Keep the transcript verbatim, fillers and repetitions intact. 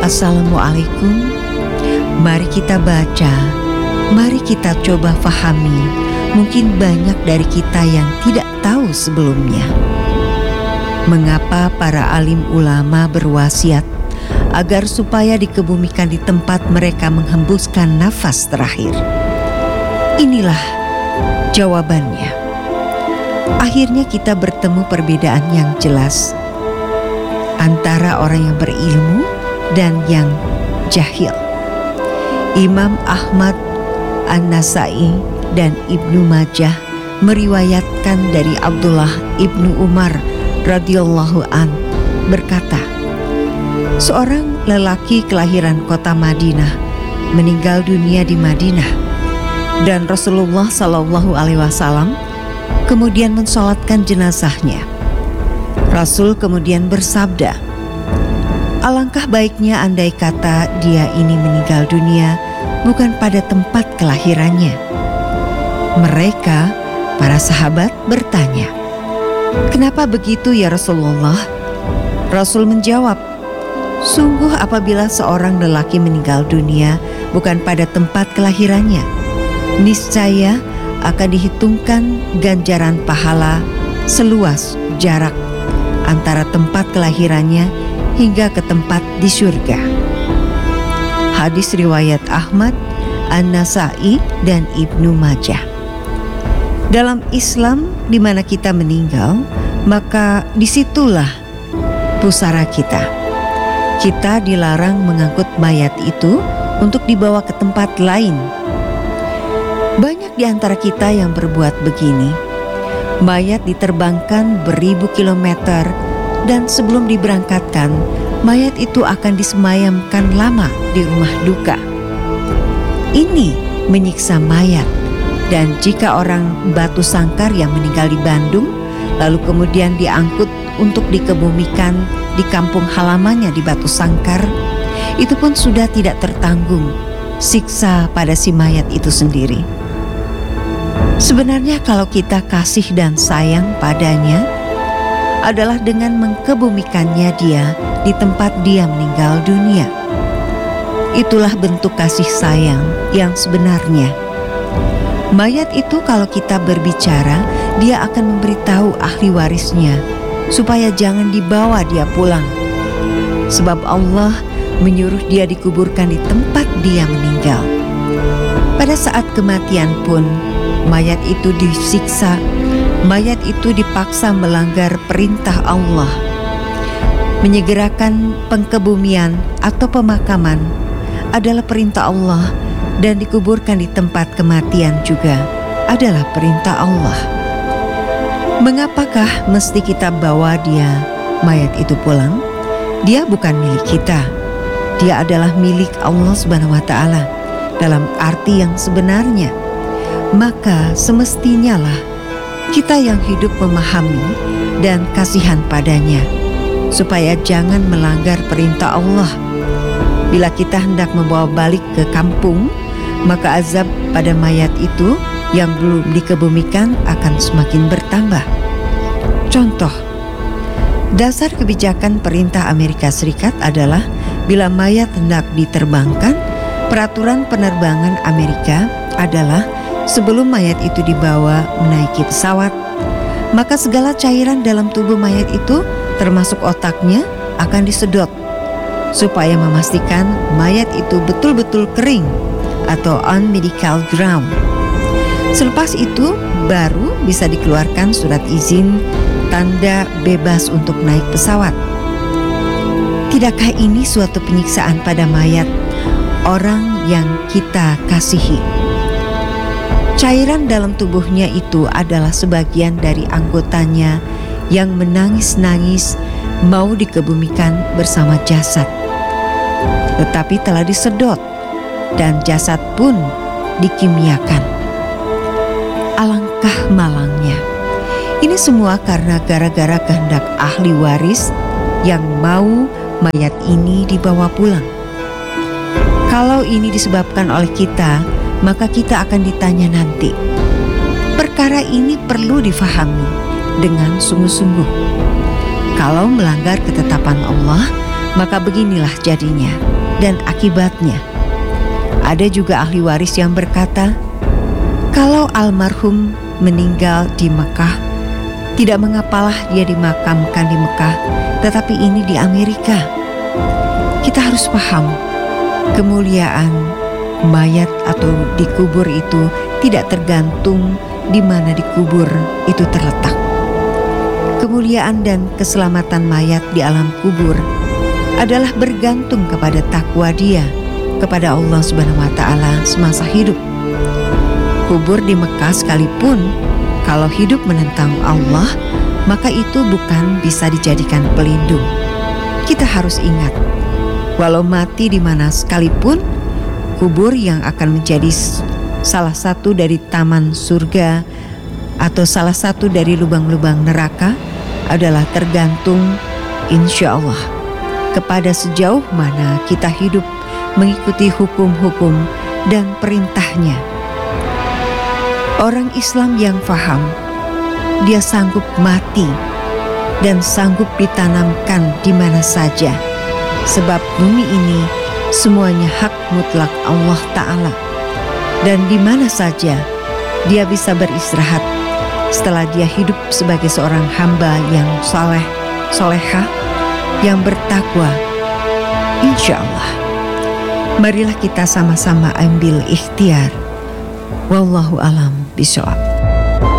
Assalamualaikum. Mari kita baca, mari kita coba fahami. Mungkin banyak dari kita yang tidak tahu sebelumnya. Mengapa para alim ulama berwasiat agar supaya dikebumikan di tempat mereka menghembuskan nafas terakhir? Inilah jawabannya. Akhirnya kita bertemu perbedaan yang jelas antara orang yang berilmu dan yang jahil. Imam Ahmad, An-Nasai, dan Ibnu Majah meriwayatkan dari Abdullah Ibnu Umar radhiyallahu an berkata, seorang lelaki kelahiran kota Madinah meninggal dunia di Madinah, dan Rasulullah Shallallahu Alaihi Wasallam kemudian mensolatkan jenazahnya. Rasul kemudian bersabda, alangkah baiknya andai kata dia ini meninggal dunia bukan pada tempat kelahirannya. Mereka, para sahabat, bertanya, kenapa begitu ya Rasulullah? Rasul menjawab, sungguh apabila seorang lelaki meninggal dunia bukan pada tempat kelahirannya, niscaya akan dihitungkan ganjaran pahala seluas jarak antara tempat kelahirannya hingga ke tempat di surga. Hadis riwayat Ahmad, An-Nasai, dan Ibnu Majah. Dalam Islam, di mana kita meninggal, maka disitulah pusara kita. Kita dilarang mengangkut mayat itu untuk dibawa ke tempat lain. Banyak di antara kita yang berbuat begini. Mayat diterbangkan beribu kilometer, dan sebelum diberangkatkan, mayat itu akan disemayamkan lama di rumah duka. Ini menyiksa mayat. Dan jika orang batu sangkar yang meninggal di Bandung, lalu kemudian diangkut untuk dikebumikan di kampung halamannya di Batu Sangkar, itu pun sudah tidak tertanggung siksa pada si mayat itu sendiri. Sebenarnya kalau kita kasih dan sayang padanya adalah dengan mengkebumikannya dia di tempat dia meninggal dunia. Itulah bentuk kasih sayang yang sebenarnya. Mayat itu kalau kita berbicara, dia akan memberitahu ahli warisnya supaya jangan dibawa dia pulang. Sebab Allah menyuruh dia dikuburkan di tempat dia meninggal. Pada saat kematian pun, mayat itu disiksa. Mayat itu dipaksa melanggar perintah Allah. Menyegerakan pengkebumian atau pemakaman adalah perintah Allah, dan dikuburkan di tempat kematian juga adalah perintah Allah. Mengapakah mesti kita bawa dia, mayat itu pulang? Dia bukan milik kita. Dia adalah milik Allah Subhanahu wa Ta'ala dalam arti yang sebenarnya. Maka semestinya lah kita yang hidup memahami dan kasihan padanya, supaya jangan melanggar perintah Allah. Bila kita hendak membawa balik ke kampung, maka azab pada mayat itu yang belum dikebumikan akan semakin bertambah. Contoh, dasar kebijakan perintah Amerika Serikat adalah bila mayat hendak diterbangkan, peraturan penerbangan Amerika adalah sebelum mayat itu dibawa menaiki pesawat, maka segala cairan dalam tubuh mayat itu, termasuk otaknya, akan disedot supaya memastikan mayat itu betul-betul kering atau on medical ground. Selepas itu baru bisa dikeluarkan surat izin tanda bebas untuk naik pesawat. Tidakkah ini suatu penyiksaan pada mayat orang yang kita kasihi? Cairan dalam tubuhnya itu adalah sebagian dari anggotanya yang menangis-nangis mau dikebumikan bersama jasad, tetapi telah disedot dan jasad pun dikimiakan. Alangkah malangnya. Ini semua karena gara-gara kehendak ahli waris yang mau mayat ini dibawa pulang. Kalau ini disebabkan oleh kita, maka kita akan ditanya nanti. Perkara ini perlu difahami dengan sungguh-sungguh. Kalau melanggar ketetapan Allah, maka beginilah jadinya dan akibatnya. Ada juga ahli waris yang berkata, kalau almarhum meninggal di Mekah, tidak mengapalah dia dimakamkan di Mekah, tetapi ini di Amerika. Kita harus paham, kemuliaan mayat atau dikubur itu tidak tergantung di mana dikubur itu terletak. Kemuliaan dan keselamatan mayat di alam kubur adalah bergantung kepada takwa dia kepada Allah Subhanahu wa Ta'ala semasa hidup. Kubur di Mekah sekalipun, kalau hidup menentang Allah, maka itu bukan bisa dijadikan pelindung. Kita harus ingat, walau mati di mana sekalipun, kubur yang akan menjadi salah satu dari taman surga atau salah satu dari lubang-lubang neraka adalah tergantung insya Allah kepada sejauh mana kita hidup mengikuti hukum-hukum dan perintahnya. Orang Islam yang faham, dia sanggup mati dan sanggup ditanamkan di mana saja, sebab bumi ini semuanya hak mutlak Allah Ta'ala, dan di mana saja dia bisa beristirahat setelah dia hidup sebagai seorang hamba yang soleh, solehah, yang bertakwa. Insya Allah, marilah kita sama-sama ambil ikhtiar. Wallahu alam bishawab.